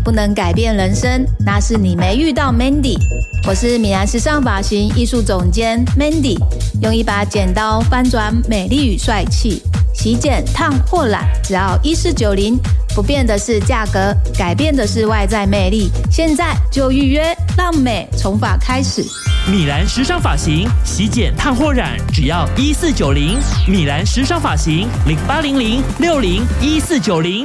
不能改变人生，那是你没遇到 Mandy。我是米兰时尚发型艺术总监 Mandy， 用一把剪刀翻转美丽与帅气，洗剪烫或染只要1490，不变的是价格，改变的是外在魅力。现在就预约，让美从发开始。 米兰时尚发型洗剪烫或染只要1490，米兰时尚发型0800601490。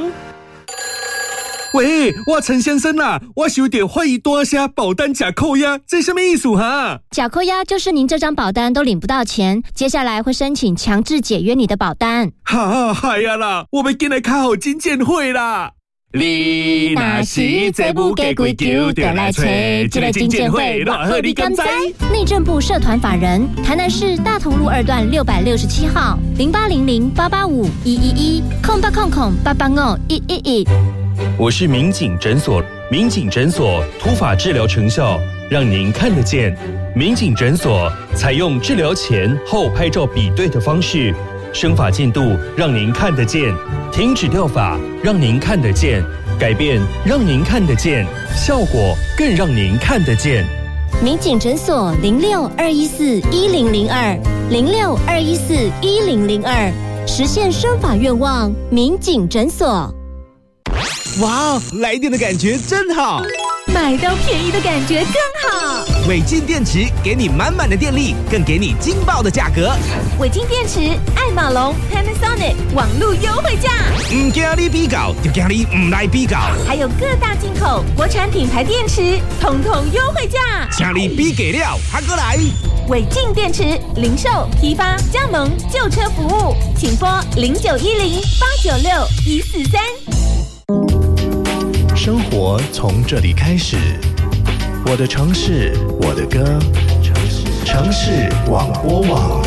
喂，我陈先生啊，我有点怀疑多些保单假扣押，这什么意思哈？ 假扣押就是您这张保单都领不到钱，接下来会申请强制解约你的保单。 哈，嗨呀啦，我们进来开好金鉴会啦！你若是这不给归咎，就来找这个金鉴会，偌好你敢知？ 内政部社团法人，台南市大同路2段667号，0800-885-111，0800-885-111。 我是民警诊所，民警诊所土法治疗成效，让您看得见。民警诊所采用治疗前后拍照比对的方式，生发进度让您看得见，停止掉发让您看得见，改变让您看得见，效果更让您看得见。 民警诊所06-214-1002，06-214-1002，实现生发愿望，民警诊所。 哇，来电的感觉真好， 买到便宜的感觉更好。 伟晋电池给你满满的电力，更给你惊爆的价格。 伟晋电池，爱马龙 Panasonic 网络优惠价， 唔惊你比较，就惊你唔来比较。 还有各大进口国产品牌电池，统统优惠价， 请你比给了，还过来。 伟晋电池零售、批发、加盟、旧车服务，请拨0910-896-143。 生活从这里开始，我的城市，我的歌，城市广播网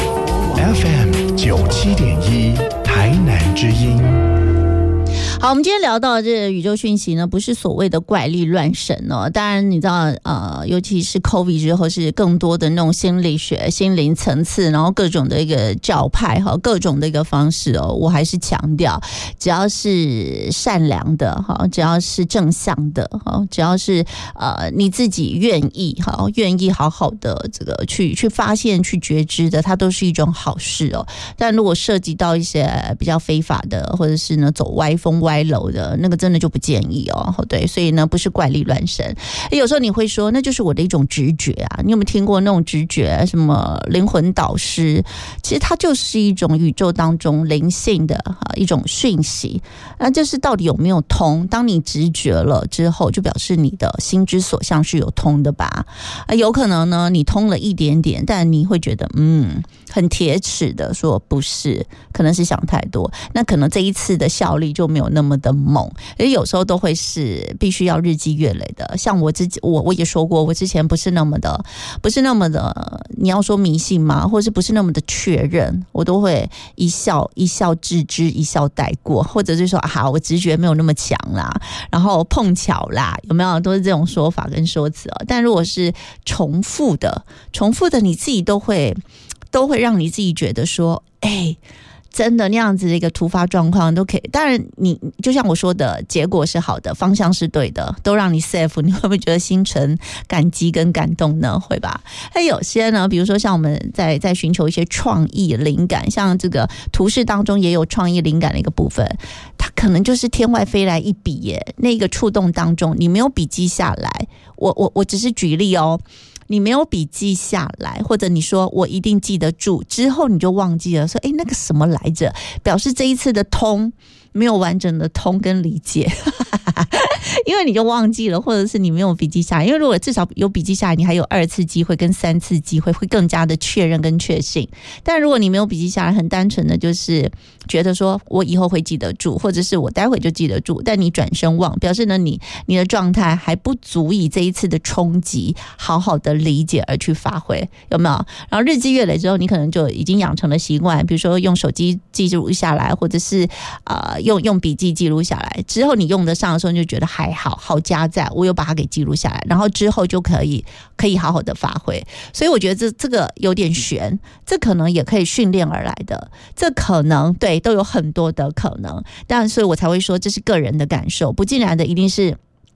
FM97.1台南之音。 好，我们今天聊到这个宇宙讯息呢，不是所谓的怪力乱神哦。当然，你知道尤其是 COVID 之后，是更多的那种心理学、心灵层次，然后各种的一个教派哈，各种的一个方式哦。我还是强调，只要是善良的哈，只要是正向的哈，只要是你自己愿意哈，愿意好好的这个去发现、去觉知的，它都是一种好事哦。但如果涉及到一些比较非法的，或者是呢走歪风歪楼的那个，真的就不建议哦。对，所以呢不是怪力乱神。有时候你会说那就是我的一种直觉啊，你有没有听过那种直觉，什么灵魂导师？其实它就是一种宇宙当中灵性的一种讯息，那就是到底有没有通？当你直觉了之后，就表示你的心之所向是有通的吧？有可能呢你通了一点点，但你会觉得很铁齿的说不是，可能是想太多，那可能这一次的效力就没有那么的猛，而有时候都会是必须要日积月累的。像我也说过，我之前不是那么的，你要说迷信吗？或是不是那么的确认，我都会一笑置之，一笑带过，或者是说我直觉没有那么强啦，然后碰巧啦，有没有？都是这种说法跟说辞哦。但如果是重复的，你自己都会让你自己觉得说，真的那样子的一个突发状况都可以。当然你就像我说的，结果是好的，方向是对的，都让你 safe， 你会不会觉得心存感激跟感动呢？会吧。那有些呢，比如说像我们在寻求一些创意灵感，像这个图示当中也有创意灵感的一个部分，它可能就是天外飞来一笔耶，那个触动当中你没有笔记下来，我只是举例哦，你没有笔记下来，或者你说我一定记得住，之后你就忘记了，说那个什么来着，表示这一次的通没有完整的通跟理解因为你就忘记了，或者是你没有笔记下来。因为如果至少有笔记下来，你还有2次机会跟3次机会，会更加的确认跟确信。但如果你没有笔记下来，很单纯的就是觉得说我以后会记得住，或者是我待会就记得住，但你转身忘，表示呢你的状态还不足以这一次的冲击好好的理解而去发挥，有没有？然后日积月累之后，你可能就已经养成了习惯，比如说用手机记录下来，或者是用笔记记录下来，之后你用得上的时候，你就觉得还好加在，我有把它给记录下来，然后之后就可以好好的发挥。所以我觉得这个有点悬，这可能也可以训练而来的，这可能对都有很多的可能，但所以我才会说这是个人的感受，不尽然的一定是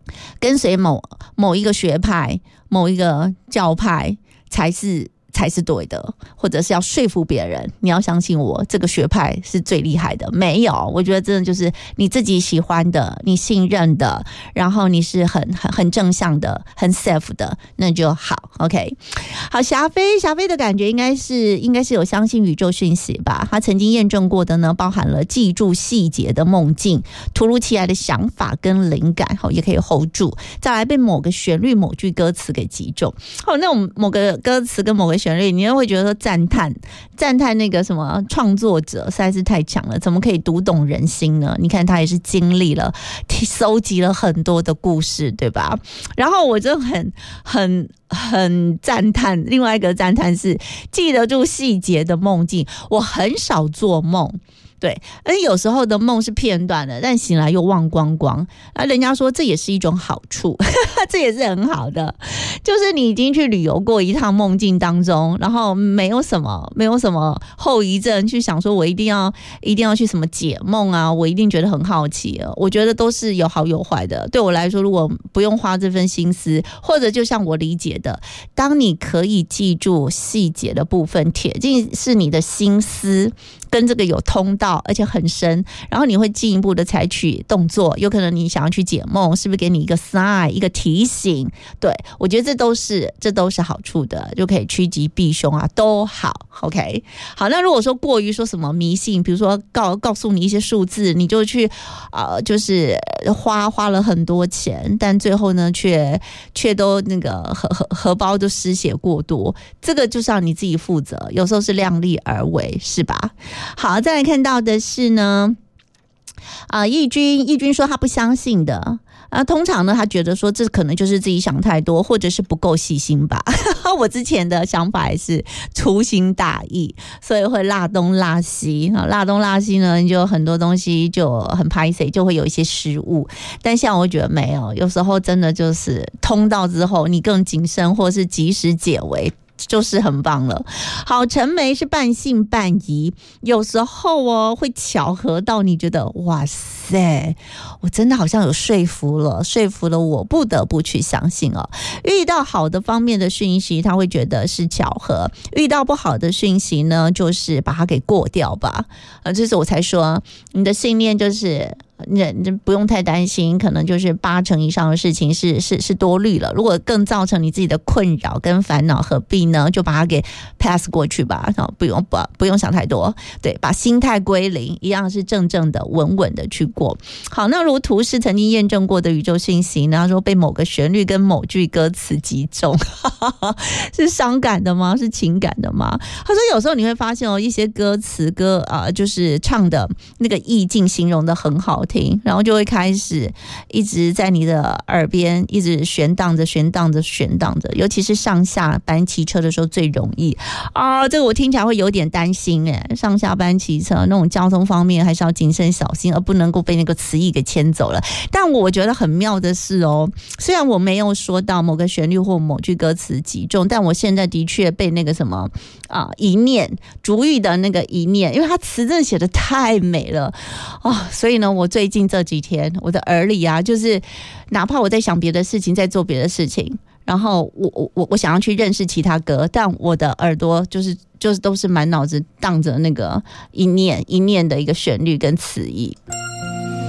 跟随某一个学派、某一个教派才是对的，或者是要说服别人，你要相信我，这个学派是最厉害的。没有，我觉得真的就是你自己喜欢的，你信任的，然后你是很正向的，很 safe 的，那就好。OK， 好，霞飞的感觉应该是有相信宇宙讯息吧？他曾经验证过的呢，包含了记住细节的梦境、突如其来的想法跟灵感，好，也可以 hold 住，再来被某个旋律、某句歌词给击中。好，那种某个歌词跟某个旋律，你又会觉得说赞叹那个什么创作者实在是太强了，怎么可以读懂人心呢？你看他也是经历了收集了很多的故事，对吧？然后我就很赞叹，另外一个赞叹是记得住细节的梦境。我很少做梦，对，而且有时候的梦是片段的，但醒来又忘光光。人家说这也是一种好处，这也是很好的，就是你已经去旅游过一趟梦境当中，然后没有什么后遗症，去想说我一定要去什么解梦啊，我一定觉得很好奇。我觉得都是有好有坏的。对我来说，如果不用花这份心思，或者就像我理解的，当你可以记住细节的部分，铁定是你的心思跟这个有通道，而且很深，然后你会进一步的采取动作，有可能你想要去解梦，是不是给你一个 sign 一个提醒？对，我觉得这都是好处的，就可以趋吉避凶啊，都好。 OK， 好，那如果说过于说什么迷信，比如说告诉你一些数字，你就去就是花了很多钱，但最后呢却都那个荷包都失血过多，这个就是要你自己负责，有时候是量力而为，是吧？好，再来看到的是呢，义军说他不相信的。通常呢，他觉得说这可能就是自己想太多，或者是不够细心吧。我之前的想法也是粗心大意，所以会落东落西。落东落西呢，就很多东西就很拍谁，就会有一些失误。但像我觉得没有，有时候真的就是通道之后，你更谨慎，或是及时解围，就是很棒了。好，陈梅是半信半疑，有时候会巧合到你觉得哇塞，我真的好像有说服了我不得不去相信哦。遇到好的方面的讯息，他会觉得是巧合；遇到不好的讯息呢，就是把它给过掉吧。这是我才说，你的信念就是你不用太担心，可能就是80%以上的事情是多虑了。如果更造成你自己的困扰跟烦恼，何必呢？就把它给 pass 过去吧，不用想太多。对，把心态归零，一样是正的、稳稳的去过。好，那如图是曾经验证过的宇宙讯息呢？他说被某个旋律跟某句歌词击中，是伤感的吗？是情感的吗？他说有时候你会发现一些歌词就是唱的那个意境形容的很好听，然后就会开始一直在你的耳边一直旋荡着，尤其是上下班骑车的时候最容易这个我听起来会有点担心上下班骑车那种交通方面还是要谨慎小心，而不能够被那个词义给牵走了。但我觉得很妙的是虽然我没有说到某个旋律或某句歌词击中，但我现在的确被那个什么一念主语的那个一念，因为他词真的写得太美了所以呢我最近这几天我的耳里就是哪怕我在想别的事情，在做别的事情，然后我想要去认识其他歌，但我的耳朵就是都是满脑子荡着那个一念的一个旋律跟词义。